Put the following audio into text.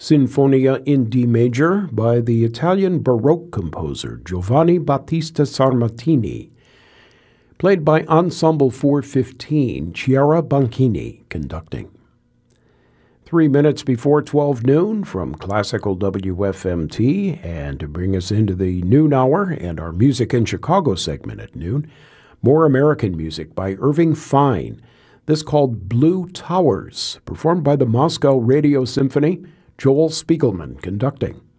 Sinfonia in D major by the Italian Baroque composer Giovanni Battista Sarmatini, played by Ensemble 415, Chiara Banchini conducting. 3 minutes before 12 noon from Classical WFMT, and to bring us into the noon hour and our Music in Chicago segment at noon, more American music by Irving Fine, this called Blue Towers, performed by the Moscow Radio Symphony, Joel Spiegelman conducting.